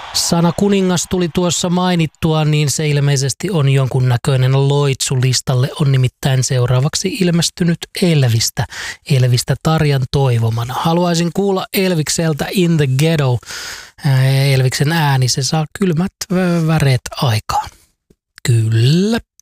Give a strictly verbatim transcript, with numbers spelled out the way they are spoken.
Sana kuningas tuli tuossa mainittua, niin se ilmeisesti on jonkunnäköinen loitsu. Listalle on nimittäin seuraavaksi ilmestynyt Elvistä. Elvistä Tarjan toivomana. Haluaisin kuulla Elvikseltä In the Ghetto. Elviksen ääni, se saa kylmät väreet aikaan. Kyllä.